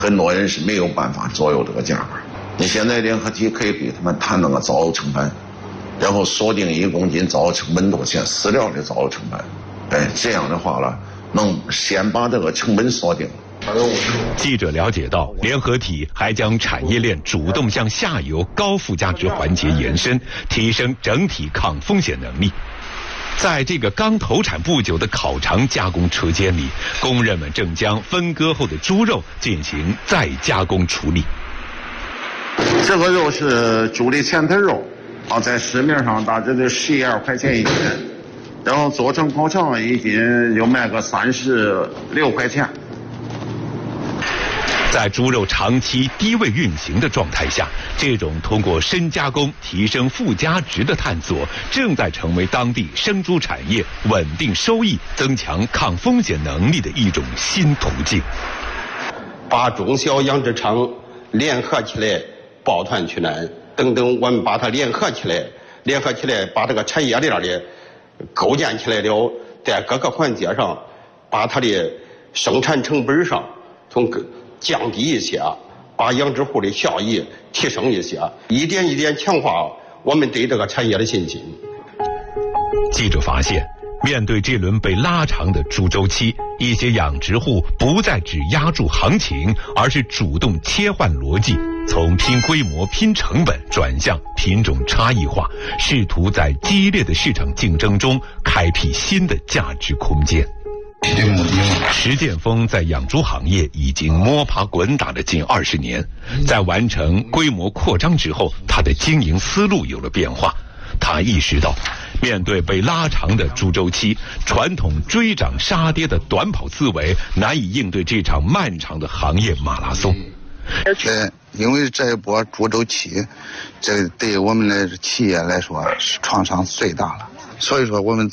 很多人是没有办法左右这个价格。你现在联合体可以给他们谈那个造肉成本，然后锁定1公斤造肉成本多少钱，饲料的造肉成本。这样的话了，能先把这个成本锁定。 记者了解到，联合体还将产业链主动向下游高附加值环节延伸，提升整体抗风险能力。在这个刚投产不久的烤肠加工车间里，工人们正将分割后的猪肉进行再加工处理。 这个肉是猪的前腿肉，在市面上大致就12块钱一斤，然后做成烤肠一斤就卖个36块钱。 在猪肉长期低位运行的状态下，这种通过深加工提升附加值的探索，正在成为当地生猪产业稳定收益、增强抗风险能力的一种新途径。 把中小养殖场联合起来，抱团取暖等等，我们把它联合起来，把这个产业链的构建起来了，在各个环节上，把它的生产成本上从降低一些，把养殖户的效益提升一些，一点一点强化我们对这个产业的信心。 记者发现，面对这轮被拉长的猪周期，一些养殖户不再只压住行情，而是主动切换逻辑，从拼规模、拼成本转向品种差异化，试图在激烈的市场竞争中开辟新的价值空间。石建峰在养猪行业已经摸爬滚打了近20年，在完成规模扩张之后，他的经营思路有了变化。他意识到，面对被拉长的猪周期，传统追涨杀跌的短跑思维难以应对这场漫长的行业马拉松。 因为这一波猪周期，这对我们的企业来说是创伤最大了，所以说我们